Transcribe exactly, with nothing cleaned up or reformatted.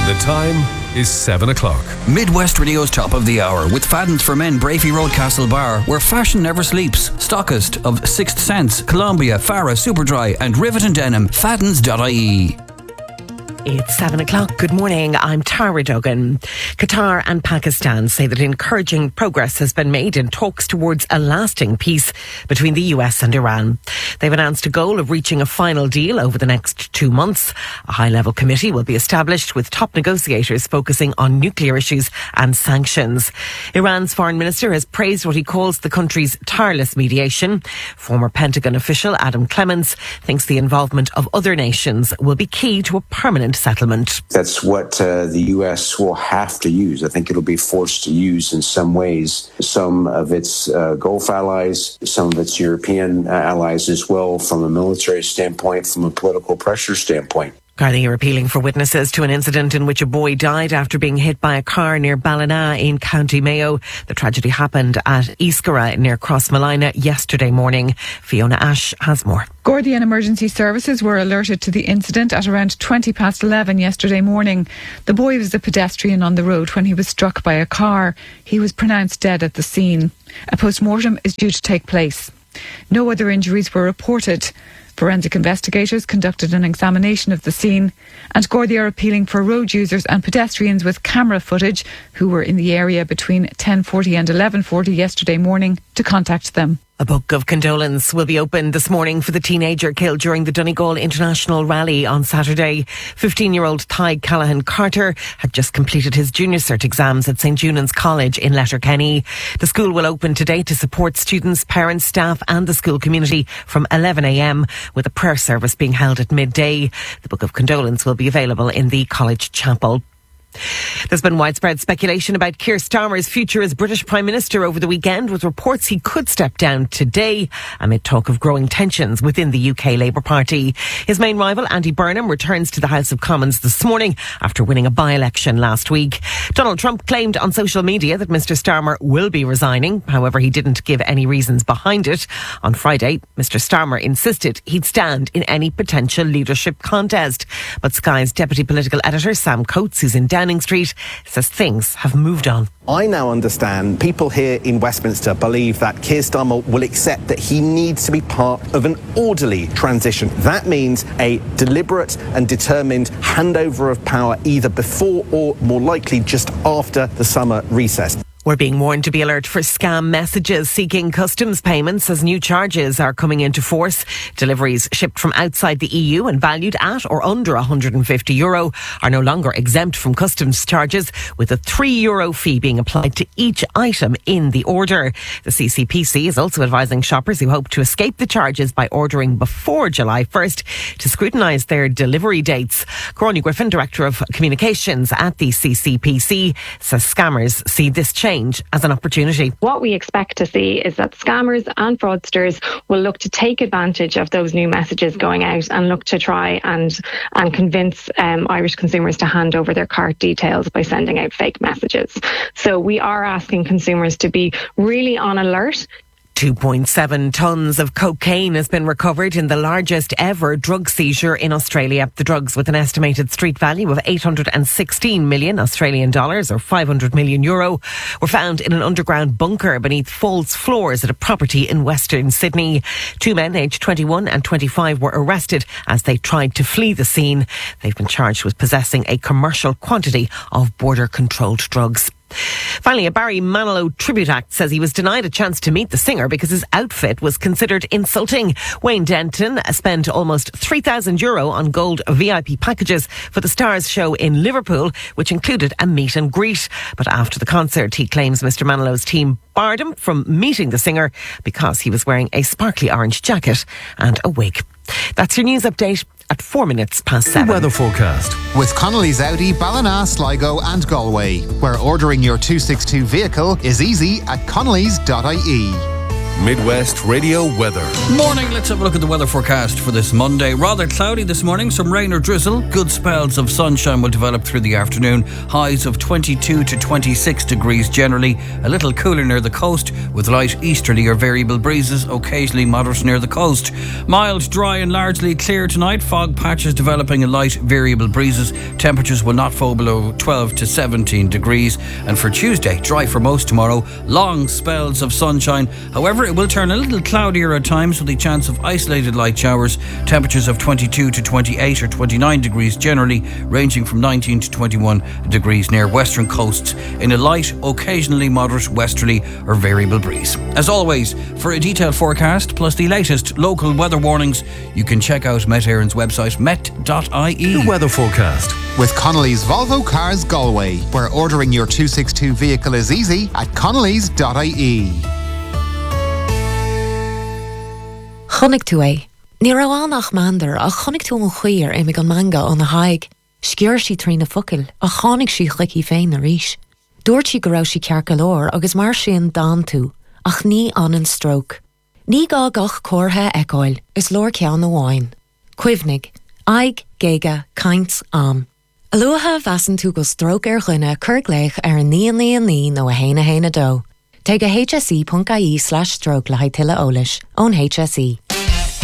The time is seven o'clock. Midwest Radio's top of the hour with Fadden's for Men, Brafey Road, Castlebar, where fashion never sleeps. Stockist of Sixth Sense, Columbia, Farah, Superdry and Rivet and Denim. Faddens dot I E. It's seven o'clock. Good morning. I'm Tara Duggan. Qatar and Pakistan say that encouraging progress has been made in talks towards a lasting peace between the U S and Iran. They've announced a goal of reaching a final deal over the next two months. A high-level committee will be established with top negotiators focusing on nuclear issues and sanctions. Iran's foreign minister has praised what he calls the country's tireless mediation. Former Pentagon official Adam Clements thinks the involvement of other nations will be key to a permanent settlement. That's what uh, the U S will have to use. I think it'll be forced to use in some ways. Some of its uh, Gulf allies, some of its European uh, allies as well, from a military standpoint, from a political pressure standpoint. Gardaí are appealing for witnesses to an incident in which a boy died after being hit by a car near Ballina in County Mayo. The tragedy happened at Eascara near Crossmolina yesterday morning. Fiona Ash has more. Gardaí and emergency services were alerted to the incident at around twenty past eleven yesterday morning. The boy was a pedestrian on the road when he was struck by a car. He was pronounced dead at the scene. A post-mortem is due to take place. No other injuries were reported. Forensic investigators conducted an examination of the scene, and Gardaí are appealing for road users and pedestrians with camera footage who were in the area between ten forty and eleven forty yesterday morning to contact them. A book of condolence will be opened this morning for the teenager killed during the Donegal International Rally on Saturday. fifteen-year-old Ty Callahan Carter had just completed his junior cert exams at St Junan's College in Letterkenny. The school will open today to support students, parents, staff and the school community from eleven a m, with a prayer service being held at midday. The book of condolence will be available in the college chapel. There's been widespread speculation about Keir Starmer's future as British Prime Minister over the weekend, with reports he could step down today amid talk of growing tensions within the U K Labour Party. His main rival, Andy Burnham, returns to the House of Commons this morning after winning a by-election last week. Donald Trump claimed on social media that Mr Starmer will be resigning. However, he didn't give any reasons behind it. On Friday, Mr Starmer insisted he'd stand in any potential leadership contest. But Sky's deputy political editor, Sam Coates, who's in Downing Street, says things have moved on. I now understand people here in Westminster believe that Keir Starmer will accept that he needs to be part of an orderly transition. That means a deliberate and determined handover of power either before or more likely just after the summer recess. We're being warned to be alert for scam messages seeking customs payments as new charges are coming into force. Deliveries shipped from outside the E U and valued at or under one hundred fifty euro are no longer exempt from customs charges, with a three euro fee being applied to each item in the order. The C C P C is also advising shoppers who hope to escape the charges by ordering before July first to scrutinise their delivery dates. Cróney Griffin, Director of Communications at the C C P C, says scammers see this change as an opportunity. What we expect to see is that scammers and fraudsters will look to take advantage of those new messages going out and look to try and and convince um, Irish consumers to hand over their cart details by sending out fake messages. So we are asking consumers to be really on alert. two point seven tonnes of cocaine has been recovered in the largest ever drug seizure in Australia. The drugs, with an estimated street value of eight hundred sixteen million Australian dollars or five hundred million euro, were found in an underground bunker beneath false floors at a property in Western Sydney. Two men aged twenty-one and twenty-five were arrested as they tried to flee the scene. They've been charged with possessing a commercial quantity of border-controlled drugs. Finally, a Barry Manilow tribute act says he was denied a chance to meet the singer because his outfit was considered insulting. Wayne Denton spent almost three thousand euro on gold V I P packages for the Stars show in Liverpool, which included a meet and greet. But after the concert, he claims Mister Manilow's team barred him from meeting the singer because he was wearing a sparkly orange jacket and a wig. That's your news update at four minutes past seven. The weather forecast with Connolly's Audi, Ballina, Sligo and Galway, where ordering your two sixty-two vehicle is easy at connellys dot I E. Midwest Radio Weather. Morning, let's have a look at the weather forecast for this Monday. Rather cloudy this morning, some rain or drizzle. Good spells of sunshine will develop through the afternoon. Highs of twenty-two to twenty-six degrees generally. A little cooler near the coast with light easterly or variable breezes, occasionally moderate near the coast. Mild, dry and largely clear tonight. Fog patches developing and light variable breezes. Temperatures will not fall below twelve to seventeen degrees. And for Tuesday, dry for most tomorrow. Long spells of sunshine. However, it will turn a little cloudier at times with a chance of isolated light showers. Temperatures of twenty-two to twenty-eight or twenty-nine degrees generally, ranging from nineteen to twenty-one degrees near western coasts in a light, occasionally moderate westerly or variable breeze. As always, for a detailed forecast plus the latest local weather warnings, you can check out Met Éireann's website met dot I E. The weather forecast with Connolly's Volvo Cars Galway, where ordering your two sixty-two vehicle is easy at connellys dot I E. Chonnig tú é. Ní raibh mandar a chonnig tú an chuir é me an manga an na haig. Scior sí trí na focail a chánig sí chlicí féin na ríis. Dúirt sí go raibh sí cearca lór agus mar sin dán tú, ach ní an an stroke. Ní gá gach córtha eáil is lór ceann na bháin. Cuimhnig, aig, géga, caint, am. Aluatha bheasan tú go stroke ar chuine cur gléich ar an níon níon ní nó a héna héna dó. Take a H S E dot I E slash stroke le haidtile ólis ón H S E.